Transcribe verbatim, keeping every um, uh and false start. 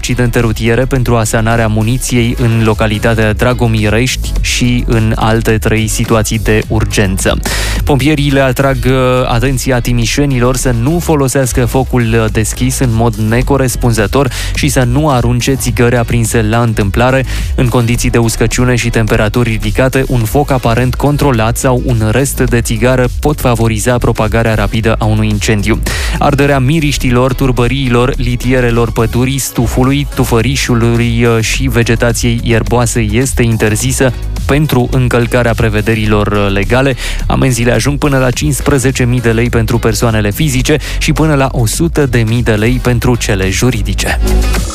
accidente rutiere pentru asanarea muniției în localitatea Dragomirești și în alte trei situații de urgență. Pompierii le atrag atenția timișenilor să nu folosească focul deschis în mod necorespunzător și să nu arunce țigări aprinse la întâmplare. În condiții de uscăciune și temperaturi ridicate, un foc aparent controlat sau un rest de țigară pot favoriza propagarea rapidă a unui incendiu. Arderea miriștilor, turbăriilor, litierelor pădurii, stufului, tufărișului și vegetației ierboase este interzisă pentru încălcarea prevederilor legale. Amenziile ajung până la cincisprezece mii de lei pentru persoanele fizice și până la o sută de mii de lei pentru cele juridice.